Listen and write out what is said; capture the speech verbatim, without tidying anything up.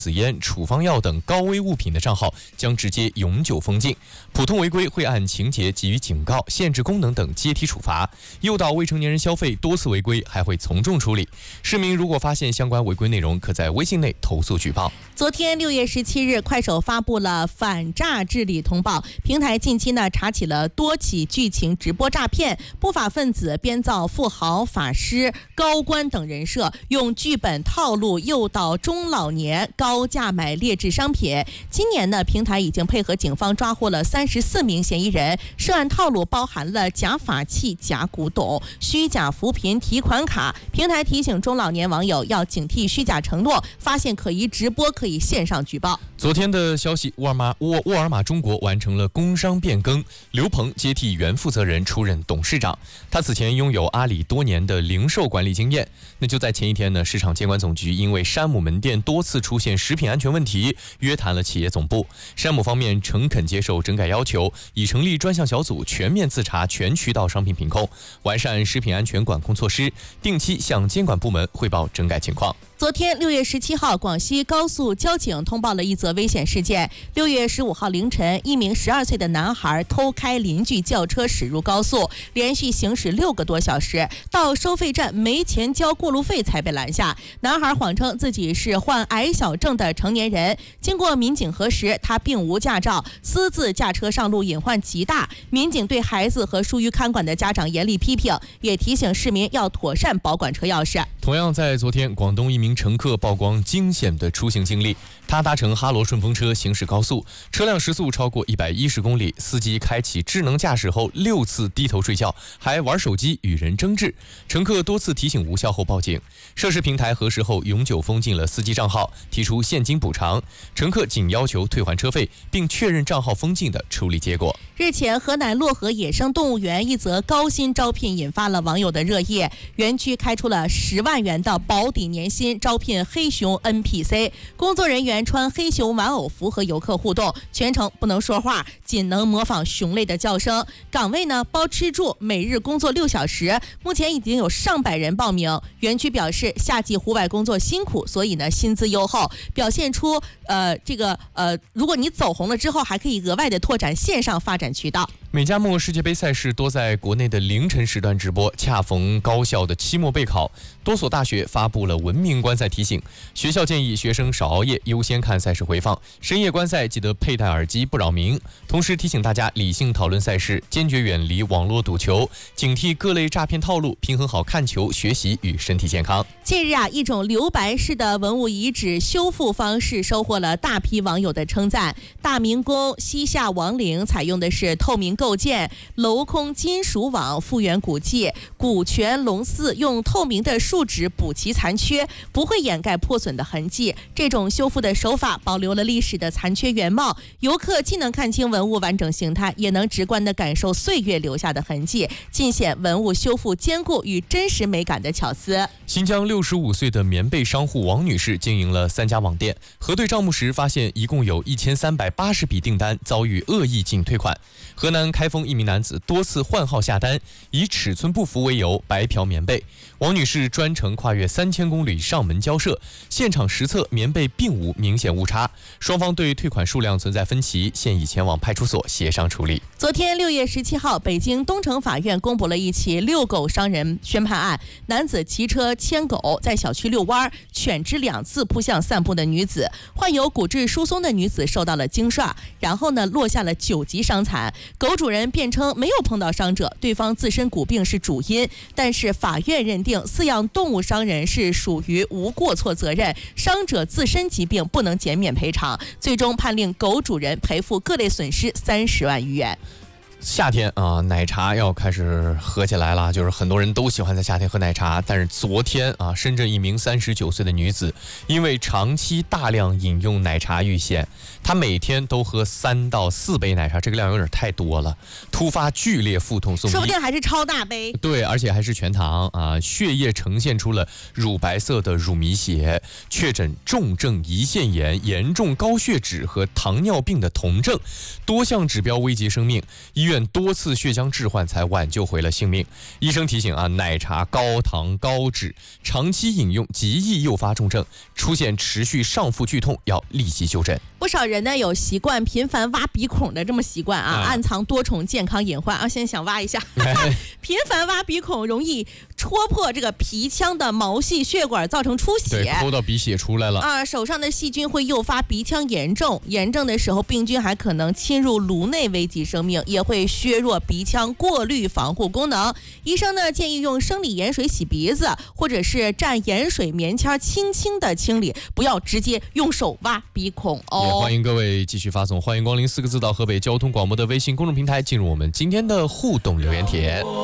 紫烟、处方药等高危物品的账号将直接永久封禁，普通违规会按情节给予警告、限制功能等阶梯处罚，诱导未成年人消费多次违规还会从重处理。市民如果发现相关违规内容，可在微信内投诉举报。 昨天六月十七日，快手发布了反诈治理通报，平台近期呢查起了多起剧情直播诈骗，不法分子编造富豪、法师、高官等人设，用剧本套路诱导中老年高价买劣质商品。今年呢，平台已经配合警方抓获了三十四名嫌疑人，涉案套路包含了假法器、假古董、虚假扶贫提款卡。平台提醒中老年网友要警惕虚假承诺，发现可疑直播可以线上举报。 昨天的消息，沃尔玛沃沃尔玛中国完成了工商变更，刘鹏接替原负责人出任董事长。他此前拥有阿里多年的零售管理经验。那就在前一天呢，市场监管总局因为山姆门店多次出现食品安全问题，约谈了企业总部。山姆方面诚恳接受整改要求，已成立专项小组全面自查全渠道商品品控，完善食品安全管控措施，定期向监管部门汇报整改情况。 昨天六月十七号，广西高速交警通报了一则危险事件。六月十五号凌晨，一名十二岁的男孩偷开邻居轿车驶入高速，连续行驶六个多小时，到收费站没钱交过路费才被拦下。男孩谎称自己是患矮小症的成年人，经过民警核实，他并无驾照，私自驾车上路隐患极大。民警对孩子和疏于看管的家长严厉批评，也提醒市民要妥善保管车钥匙。 同样在昨天，广东一名乘客曝光惊险的出行经历。他搭乘哈罗顺风车行驶高速，车辆时速超过一百一十公里，司机开启智能驾驶后六次低头睡觉，还玩手机与人争执。乘客多次提醒无效后报警，涉事平台核实后永久封禁了司机账号，提出现金补偿。乘客仅要求退还车费，并确认账号封禁的处理结果。 日前，河南漯河野生动物园一则高薪招聘引发了网友的热议，园区开出了十万元的保底年薪，招聘黑熊 N P C， 工作人员穿黑熊玩偶服和游客互动，全程不能说话，仅能模仿熊类的叫声。岗位呢包吃住，每日工作六小时，目前已经有上百人报名。园区表示，夏季户外工作辛苦，所以呢薪资优厚，表现出呃这个呃，如果你走红了之后，还可以额外的拓展线上发展渠道。 美加墨世界杯赛事多在国内的凌晨时段直播，恰逢高校的期末备考，多所大学发布了文明观赛提醒，学校建议学生少熬夜，优先看赛事回放，深夜观赛记得佩戴耳机不扰民。同时提醒大家理性讨论赛事，坚决远离网络赌球，警惕各类诈骗套路，平衡好看球、学习与身体健康。 近日啊，一种留白式的文物遗址修复方式收获了大批网友的称赞。大明宫西夏王陵采用的是透明构件，镂空金属网复原古迹。古泉龙寺用透明的树脂补齐残缺，不会掩盖破损的痕迹。这种修复的手法保留了历史的残缺原貌，游客既能看清文物完整形态，也能直观地感受岁月留下的痕迹，尽显文物修复坚固与真实美感的巧思。 新疆六十五岁的棉被商户王女士经营了三家网店，核对账目时发现一共有一千三百八十笔订单遭遇恶意禁退款。河南开封一名男子多次换号下单，以尺寸不符为由白嫖棉被。王女士专程跨越三千公里上门交涉，现场实测棉被并无明显误差，双方对退款数量存在分歧，现已前往派出所协商处理。 昨天六月十七号，北京东城法院公布了一起遛狗伤人宣判案，男子骑车牵狗在小区遛弯，犬只两次扑向散步的女子，患有骨质疏松的女子受到了惊吓，然后呢落下了九级伤残。狗主人辩称没有碰到伤者，对方自身骨病是主因，但是法院认定饲养动物伤人是属于无过错责任，伤者自身疾病不能减免赔偿，最终判令狗主人赔付各类损失三十万余元。 夏天啊，奶茶要开始喝起来了，就是很多人都喜欢在夏天喝奶茶。但是昨天啊，深圳一名三十九岁的女子因为长期大量饮用奶茶遇险，她每天都喝三到四杯奶茶，这个量有点太多了，突发剧烈腹痛送医， 说不定还是超大杯。 对，而且还是全糖啊，血液呈现出了乳白色的乳糜血，确诊重症胰腺炎、严重高血脂和糖尿病的酮症，多项指标危及生命。医院院多次血浆置换才挽救回了性命。医生提醒啊，奶茶高糖高脂，长期饮用极易诱发重症，出现持续上腹剧痛要立即就诊。 不少人呢有习惯频繁挖鼻孔的这么习惯啊， 啊暗藏多重健康隐患啊。现在想挖一下，频繁挖鼻孔容易戳破这个皮腔的毛细血管，造成出血， 对，抠到鼻血出来了啊。手上的细菌会诱发鼻腔炎症，炎症的时候病菌还可能侵入颅内，危及生命，也会削弱鼻腔过滤防护功能。医生呢建议用生理盐水洗鼻子，或者是蘸盐水棉签轻轻的清理，不要直接用手挖鼻孔哦。 也欢迎各位继续发送欢迎光临四个字到河北交通广播的微信公众平台，进入我们今天的互动留言帖。